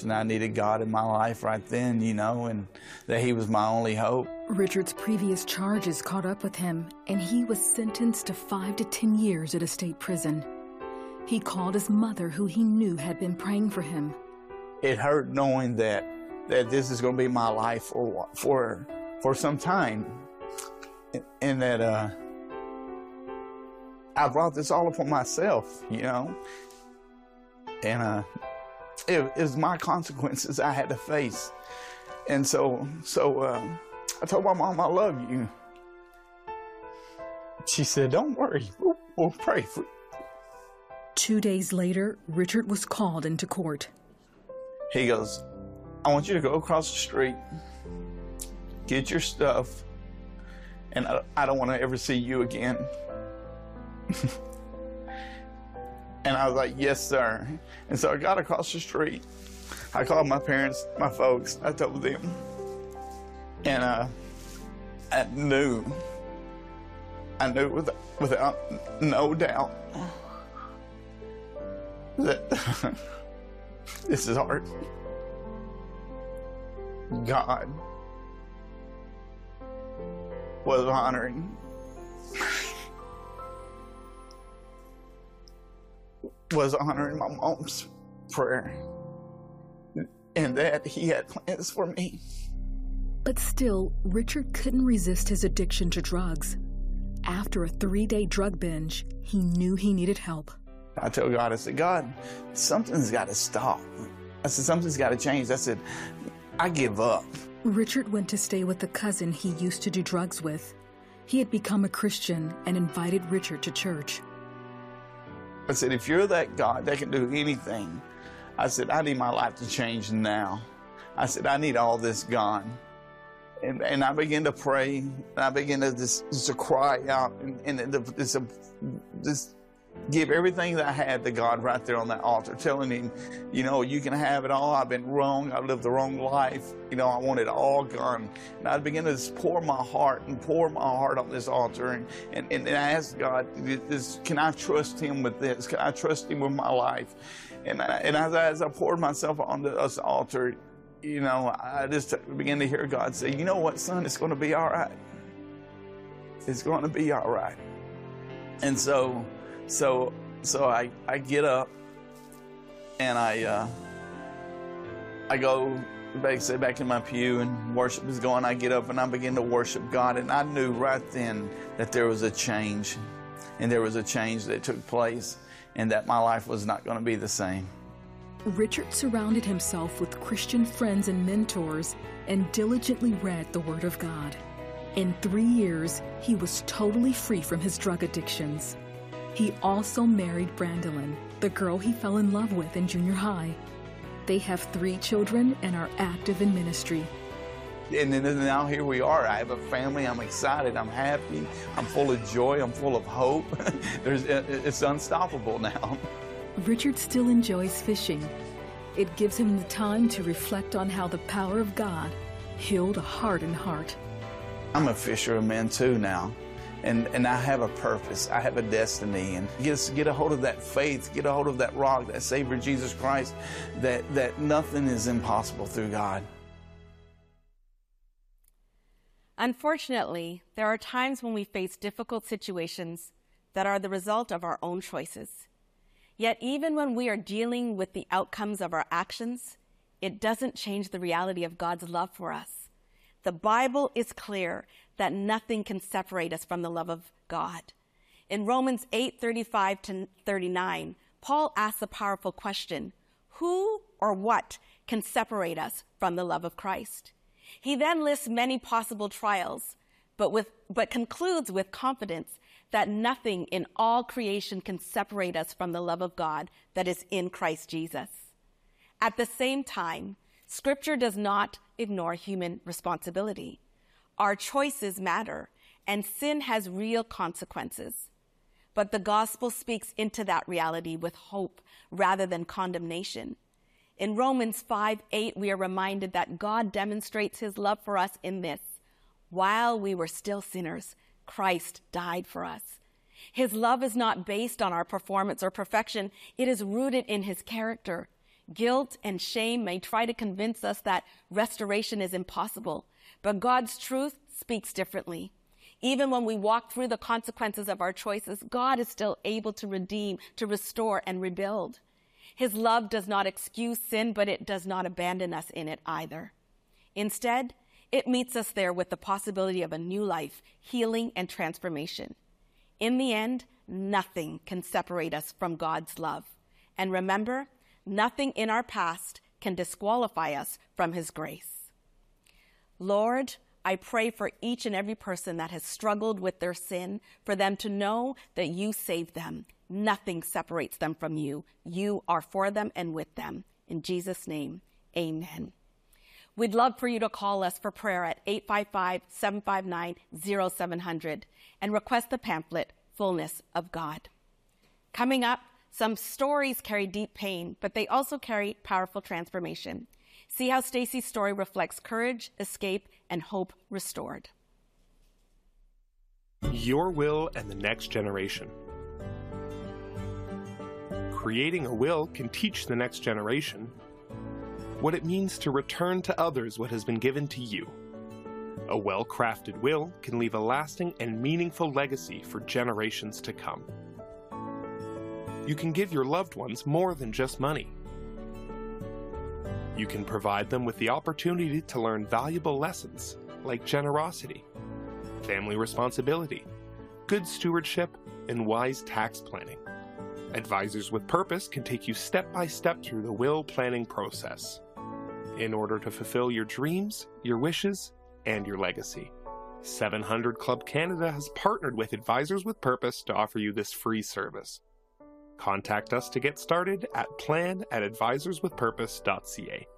and I needed God in my life right then, you know, and that He was my only hope. Richard's previous charges caught up with him, and he was sentenced to 5 to 10 years at a state prison. He called his mother, who he knew had been praying for him. It hurt knowing that this is going to be my life for some time, and that I brought this all upon myself, you know, and it was my consequences I had to face. And so I told my mom, I love you. She said, don't worry, we'll pray for you. 2 days later, Richard was called into court. He goes, I want you to go across the street, get your stuff, and I don't want to ever see you again. And I was like, yes, sir. And so I got across the street. I called my parents, my folks. I told them. And I knew without no doubt that this is hard. God was honoring my mom's prayer, and that He had plans for me. But still, Richard couldn't resist his addiction to drugs. After a 3-day drug binge, he knew he needed help. I told God, I said, God, something's got to stop. I said, something's got to change. I said, I give up. Richard went to stay with the cousin he used to do drugs with. He had become a Christian and invited Richard to church. I said, if you're that God that can do anything, I said, I need my life to change now. I said, I need all this gone. And I began to pray, and I began to just to cry out and just give everything that I had to God right there on that altar, telling Him, you know, you can have it all. I've been wrong. I lived the wrong life. You know, I want it all gone. And I began to just pour my heart on this altar and I asked God, can I trust Him with this? Can I trust Him with my life? And as I poured myself onto this altar, you know, I just began to hear God say, you know what, son, it's going to be all right. It's going to be all right. And so I get up and I go back in my pew, and worship is going. I get up and I begin to worship God, and I knew right then that there was a change, and there was a change that took place, and that my life was not going to be the same. Richard surrounded himself with Christian friends and mentors and diligently read the Word of God. In 3 years, he was totally free from his drug addictions. He also married Brandolyn, the girl he fell in love with in junior high. They have 3 children and are active in ministry. And then now here we are. I have a family. I'm excited. I'm happy. I'm full of joy. I'm full of hope. It's unstoppable now. Richard still enjoys fishing. It gives him the time to reflect on how the power of God healed a hardened heart. I'm a fisher of men too now. And I have a purpose. I have a destiny. And get a hold of that faith, get a hold of that rock, that Savior Jesus Christ, that nothing is impossible through God. Unfortunately, there are times when we face difficult situations that are the result of our own choices. Yet even when we are dealing with the outcomes of our actions, it doesn't change the reality of God's love for us. The Bible is clear that nothing can separate us from the love of God. In Romans 8:35-39, Paul asks a powerful question: who or what can separate us from the love of Christ? He then lists many possible trials, but concludes with confidence that nothing in all creation can separate us from the love of God that is in Christ Jesus. At the same time, Scripture does not ignore human responsibility. Our choices matter, and sin has real consequences. But the gospel speaks into that reality with hope rather than condemnation. In Romans 5:8, we are reminded that God demonstrates His love for us in this: while we were still sinners, Christ died for us. His love is not based on our performance or perfection. It is rooted in His character. Guilt and shame may try to convince us that restoration is impossible, but God's truth speaks differently. Even when we walk through the consequences of our choices, God is still able to redeem, to restore, and rebuild. His love does not excuse sin, but it does not abandon us in it either. Instead, it meets us there with the possibility of a new life, healing, and transformation. In the end, nothing can separate us from God's love. And remember, nothing in our past can disqualify us from His grace. Lord, I pray for each and every person that has struggled with their sin, for them to know that You saved them. Nothing separates them from You. You are for them and with them. In Jesus' name, amen. We'd love for you to call us for prayer at 855-759-0700 and request the pamphlet, Fullness of God. Coming up, some stories carry deep pain, but they also carry powerful transformation. See how Stacy's story reflects courage, escape, and hope restored. Your will and the next generation. Creating a will can teach the next generation what it means to return to others what has been given to you. A well-crafted will can leave a lasting and meaningful legacy for generations to come. You can give your loved ones more than just money. You can provide them with the opportunity to learn valuable lessons like generosity, family responsibility, good stewardship, and wise tax planning. Advisors with Purpose can take you step by step through the will planning process in order to fulfill your dreams, your wishes, and your legacy. 700 Club Canada has partnered with Advisors with Purpose to offer you this free service. Contact us to get started at plan@advisorswithpurpose.ca.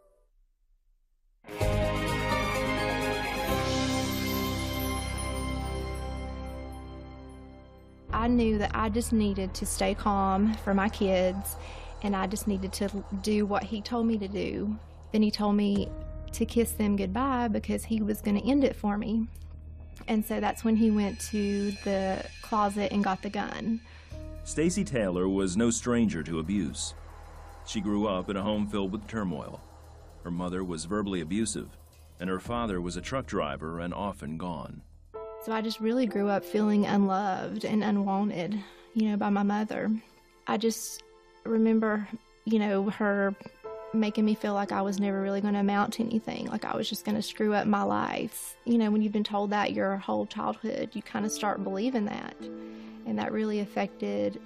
I knew that I just needed to stay calm for my kids, and I just needed to do what He told me to do. Then He told me to kiss them goodbye because He was going to end it for me. And so that's when He went to the closet and got the gun. Stacy Taylor was no stranger to abuse. She grew up in a home filled with turmoil. Her mother was verbally abusive, and her father was a truck driver and often gone. So I just really grew up feeling unloved and unwanted, by my mother. I just remember, her making me feel like I was never really going to amount to anything, like I was just going to screw up my life. When you've been told that your whole childhood, you kind of start believing that. And that really affected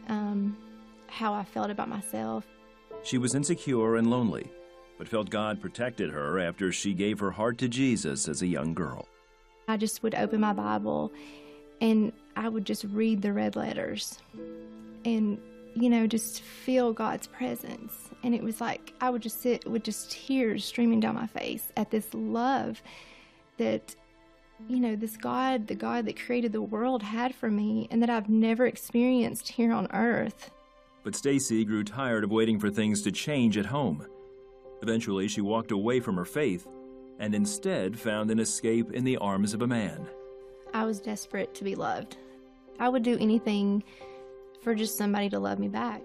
how I felt about myself. She was insecure and lonely, but felt God protected her after she gave her heart to Jesus as a young girl. I just would open my Bible and I would just read the red letters and, just feel God's presence. And it was like I would just sit with just tears streaming down my face at this love that, this God, the God that created the world, had for me and that I've never experienced here on earth. But Stacy grew tired of waiting for things to change at home. Eventually, she walked away from her faith and instead found an escape in the arms of a man. I was desperate to be loved. I would do anything for just somebody to love me back.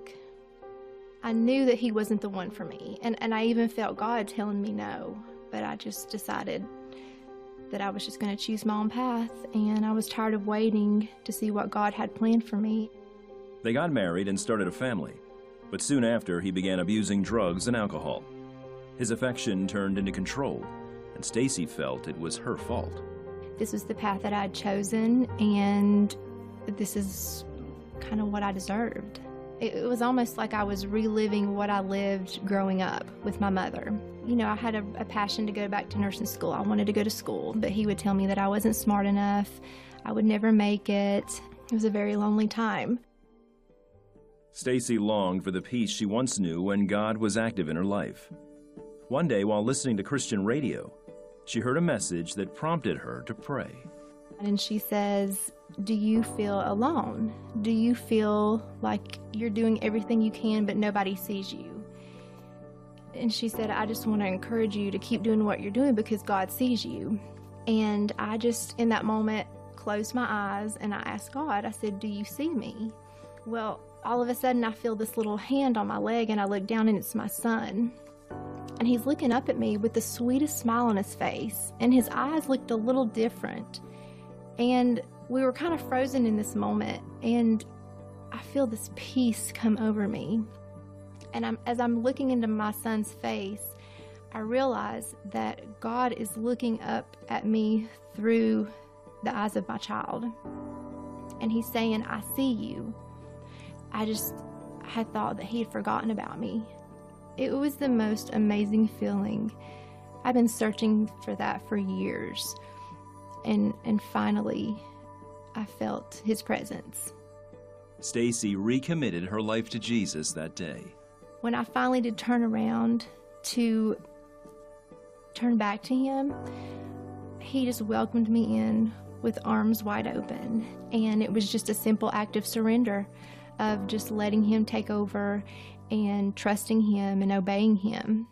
I knew that He wasn't the one for me, and I even felt God telling me no, but I just decided that I was just going to choose my own path, and I was tired of waiting to see what God had planned for me. They got married and started a family, but soon after he began abusing drugs and alcohol. His affection turned into control, and Stacy felt it was her fault. This was the path that I'd chosen, and this is kind of what I deserved. It was almost like I was reliving what I lived growing up with my mother. I had a passion to go back to nursing school. I wanted to go to school, but He would tell me that I wasn't smart enough. I would never make it. It was a very lonely time. Stacy longed for the peace she once knew when God was active in her life. One day, while listening to Christian radio, she heard a message that prompted her to pray. And she says, "Do you feel alone? Do you feel like you're doing everything you can but nobody sees you?" And she said, "I just want to encourage you to keep doing what you're doing because God sees you." And I just, in that moment, closed my eyes and I asked God, I said, "Do you see me?" Well, all of a sudden I feel this little hand on my leg, and I look down, and it's my son. And he's looking up at me with the sweetest smile on his face, and his eyes looked a little different. And we were kind of frozen in this moment, and I feel this peace come over me. And as I'm looking into my son's face, I realize that God is looking up at me through the eyes of my child. And he's saying, I see you. I had thought that he had forgotten about me. It was the most amazing feeling. I've been searching for that for years. And finally, I felt his presence. Stacy recommitted her life to Jesus that day. When I finally did turn around to turn back to him, he just welcomed me in with arms wide open. And it was just a simple act of surrender, of just letting him take over and trusting him and obeying him.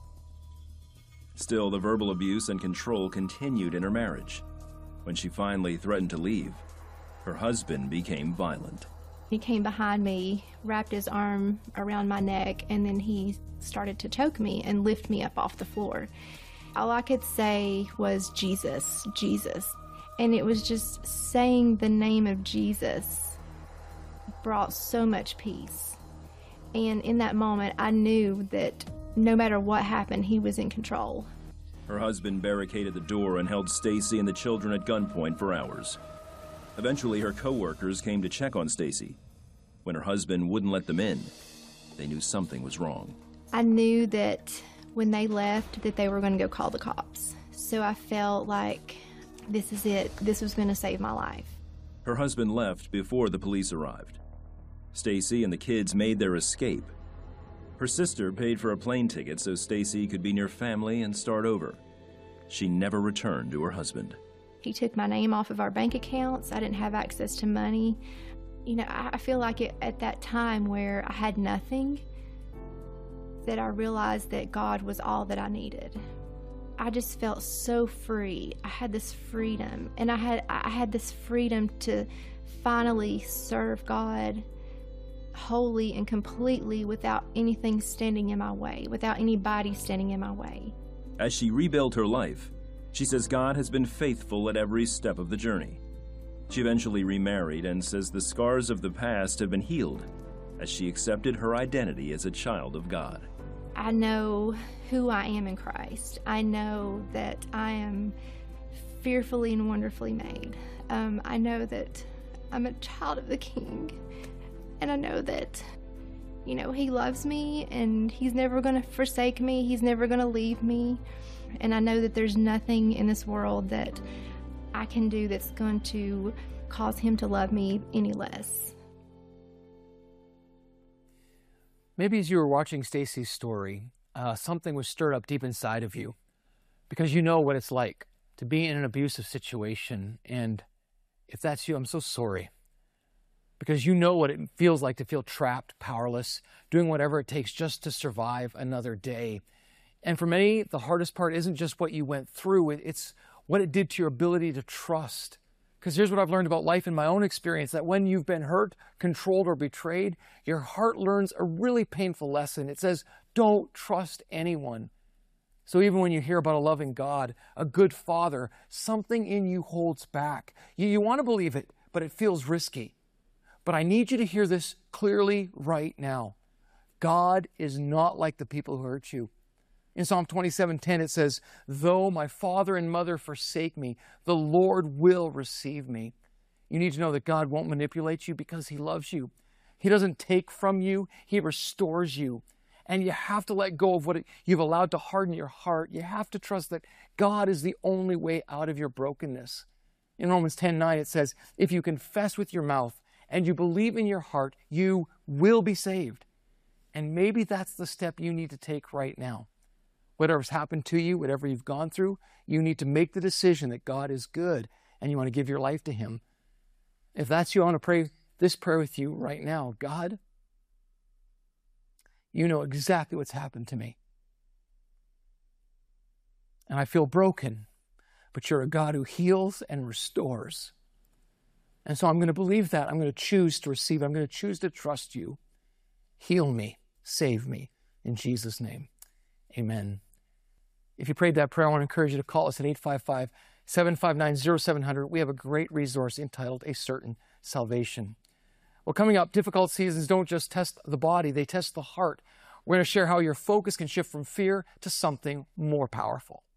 Still, the verbal abuse and control continued in her marriage. When she finally threatened to leave, her husband became violent. He came behind me, wrapped his arm around my neck, and then he started to choke me and lift me up off the floor. All I could say was, Jesus, Jesus. And it was just saying the name of Jesus brought so much peace. And in that moment, I knew that no matter what happened, he was in control. Her husband barricaded the door and held Stacy and the children at gunpoint for hours. Eventually, her co-workers came to check on Stacy. When her husband wouldn't let them in, they knew something was wrong. I knew that when they left, that they were going to go call the cops. So I felt like this is it. This was going to save my life. Her husband left before the police arrived. Stacy and the kids made their escape. Her sister paid for a plane ticket so Stacy could be near family and start over. She never returned to her husband. He took my name off of our bank accounts. I didn't have access to money. You know, I feel like at that time where I had nothing, that I realized that God was all that I needed. I just felt so free. I had this freedom, and I had this freedom to finally serve God wholly and completely without anything standing in my way, without anybody standing in my way. As she rebuilt her life, she says God has been faithful at every step of the journey. She eventually remarried and says the scars of the past have been healed as she accepted her identity as a child of God. I know who I am in Christ. I know that I am fearfully and wonderfully made. I know that I'm a child of the King. And I know that, you know, he loves me, and he's never going to forsake me. He's never going to leave me. And I know that there's nothing in this world that I can do that's going to cause him to love me any less. Maybe as you were watching Stacy's story, something was stirred up deep inside of you, because you know what it's like to be in an abusive situation. And if that's you, I'm so sorry. Because you know what it feels like to feel trapped, powerless, doing whatever it takes just to survive another day. And for many, the hardest part isn't just what you went through, it's what it did to your ability to trust. Because here's what I've learned about life in my own experience, that when you've been hurt, controlled, or betrayed, your heart learns a really painful lesson. It says, don't trust anyone. So even when you hear about a loving God, a good Father, something in you holds back. You want to believe it, but it feels risky. But I need you to hear this clearly right now. God is not like the people who hurt you. In Psalm 27:10, it says, though my father and mother forsake me, the Lord will receive me. You need to know that God won't manipulate you because he loves you. He doesn't take from you. He restores you. And you have to let go of what you've allowed to harden your heart. You have to trust that God is the only way out of your brokenness. In Romans 10:9, it says, if you confess with your mouth and you believe in your heart, you will be saved. And maybe that's the step you need to take right now. Whatever's happened to you, whatever you've gone through, you need to make the decision that God is good and you want to give your life to him. If that's you, I want to pray this prayer with you right now. God, you know exactly what's happened to me. And I feel broken, but you're a God who heals and restores. And so I'm going to believe that. I'm going to choose to receive. I'm going to choose to trust you. Heal me. Save me. In Jesus' name, amen. If you prayed that prayer, I want to encourage you to call us at 855-759-0700. We have a great resource entitled A Certain Salvation. Well, coming up, difficult seasons don't just test the body, they test the heart. We're going to share how your focus can shift from fear to something more powerful.